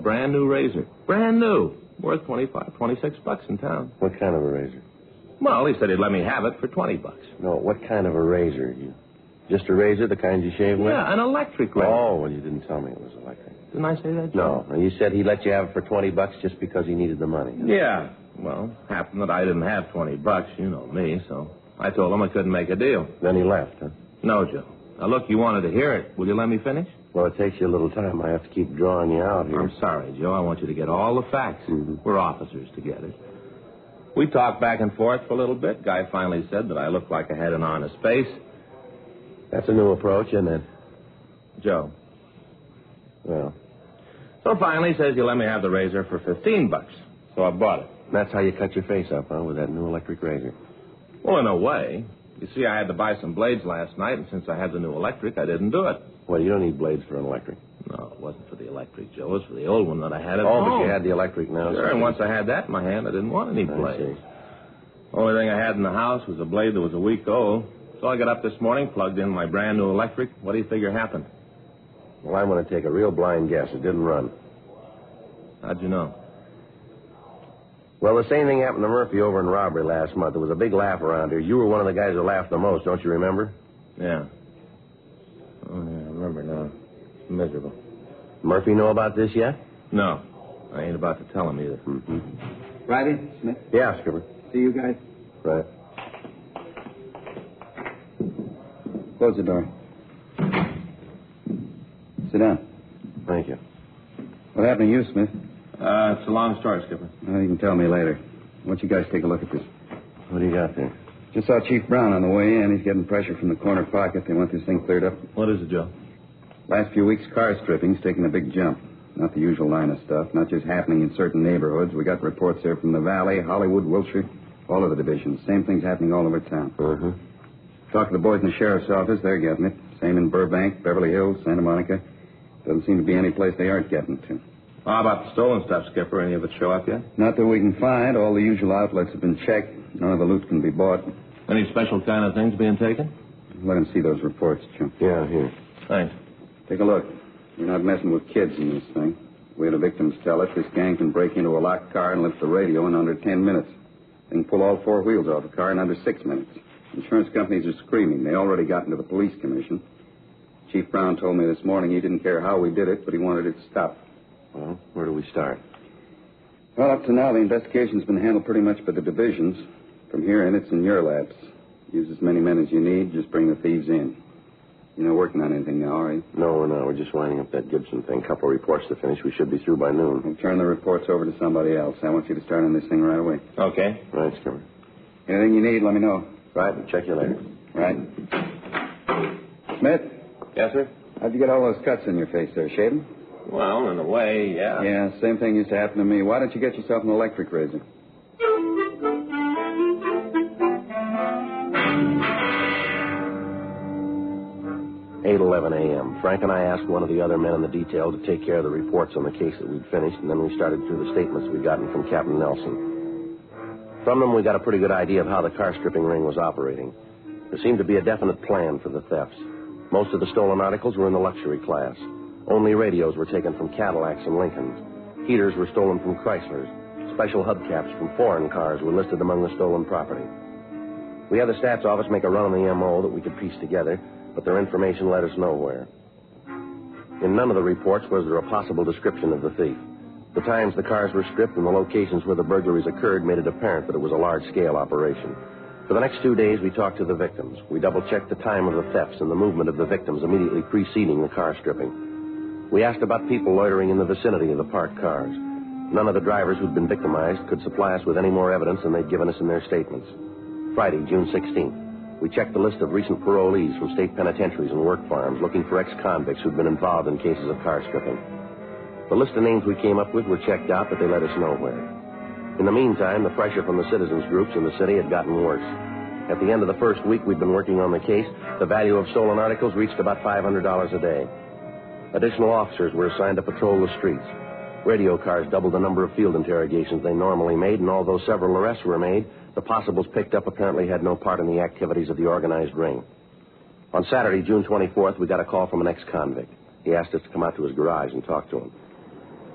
Brand new razor. Brand new. Worth $26 in town. What kind of a razor? Well, he said he'd let me have it for $20. No, what kind of a razor? Just a razor, the kind you shave with? Yeah, an electric razor. Oh, well, you didn't tell me it was electric. Didn't I say that, Joe? No, you said he let you have it for $20 just because he needed the money. Yeah. Well, happened that I didn't have $20, you know me, so I told him I couldn't make a deal. Then he left, huh? No, Joe. Now, look, you wanted to hear it. Will you let me finish? Well, it takes you a little time. I have to keep drawing you out here. I'm sorry, Joe. I want you to get all the facts. Mm-hmm. We're officers together. We talked back and forth for a little bit. Guy finally said that I looked like I had an honest face. That's a new approach, isn't it? Joe. Well. So finally he says you'll let me have the razor for $15. So I bought it. That's how you cut your face up, huh, with that new electric razor? Well, in a way. You see, I had to buy some blades last night, and since I had the new electric, I didn't do it. Well, you don't need blades for an electric. No, it wasn't for the electric, Joe. It was for the old one that I had at home. home. But you had the electric now. Sure, and once I had that in my hand, I didn't want any blades. Only thing I had in the house was a blade that was a week old. So I got up this morning, plugged in my brand new electric. What do you figure happened? Well, I'm going to take a real blind guess. It didn't run. How'd you know? Well, the same thing happened to Murphy over in robbery last month. There was a big laugh around here. You were one of the guys who laughed the most, don't you remember? Yeah. Oh, yeah, I remember now. It's miserable. Murphy know about this yet? No. I ain't about to tell him either. Mm-hmm. Riley, Smith? Yeah, Skipper. See you guys? Right. Close the door. Sit down. Thank you. What happened to you, Smith? It's a long story, Skipper. Well, you can tell me later. Why don't you guys take a look at this? What do you got there? Just saw Chief Brown on the way in. He's getting pressure from the corner pocket. They want this thing cleared up. What is it, Joe? Last few weeks, car stripping's taken a big jump. Not the usual line of stuff. Not just happening in certain neighborhoods. We got reports there from the Valley, Hollywood, Wilshire, all of the divisions. Same thing's happening all over town. Uh-huh. Talk to the boys in the sheriff's office. They're getting it. Same in Burbank, Beverly Hills, Santa Monica. Doesn't seem to be any place they aren't getting to. How about the stolen stuff, Skipper? Any of it show up yet? Not that we can find. All the usual outlets have been checked. None of the loot can be bought. Any special kind of things being taken? Let him see those reports, Jim. Yeah, here. Thanks. Take a look. We're not messing with kids in this thing. We had the victims tell us this gang can break into a locked car and lift the radio in under 10 minutes. They can pull all four wheels off a car in under 6 minutes. Insurance companies are screaming. They already got into the police commission. Chief Brown told me this morning he didn't care how we did it, but he wanted it stopped. Well, where do we start? Well, up to now, the investigation's been handled pretty much by the divisions. From here in, it's in your laps. Use as many men as you need. Just bring the thieves in. You're not working on anything now, are you? No, we're not. We're just winding up that Gibson thing. Couple of reports to finish. We should be through by noon. We'll turn the reports over to somebody else. I want you to start on this thing right away. Okay. Right, Skipper. Anything you need, let me know. Right, we'll check you later. Right. Smith? Yes, sir? How'd you get all those cuts in your face there? Shaving? Well, in a way, yeah. Yeah, same thing used to happen to me. Why don't you get yourself an electric razor? 8:11 a.m. Frank and I asked one of the other men in the detail to take care of the reports on the case that we'd finished, and then we started through the statements we'd gotten from Captain Nelson. From them, we got a pretty good idea of how the car stripping ring was operating. There seemed to be a definite plan for the thefts. Most of the stolen articles were in the luxury class. Only radios were taken from Cadillacs and Lincolns. Heaters were stolen from Chryslers. Special hubcaps from foreign cars were listed among the stolen property. We had the stats office make a run on the MO that we could piece together, but their information led us nowhere. In none of the reports was there a possible description of the thief. The times the cars were stripped and the locations where the burglaries occurred made it apparent that it was a large-scale operation. For the next 2 days, we talked to the victims. We double-checked the time of the thefts and the movement of the victims immediately preceding the car stripping. We asked about people loitering in the vicinity of the parked cars. None of the drivers who'd been victimized could supply us with any more evidence than they'd given us in their statements. Friday, June 16th, we checked the list of recent parolees from state penitentiaries and work farms looking for ex-convicts who'd been involved in cases of car stripping. The list of names we came up with were checked out, but they led us nowhere. In the meantime, the pressure from the citizens groups in the city had gotten worse. At the end of the first week we'd been working on the case, the value of stolen articles reached about $500 a day. Additional officers were assigned to patrol the streets. Radio cars doubled the number of field interrogations they normally made, and although several arrests were made, the possibles picked up apparently had no part in the activities of the organized ring. On Saturday, June 24th, we got a call from an ex-convict. He asked us to come out to his garage and talk to him.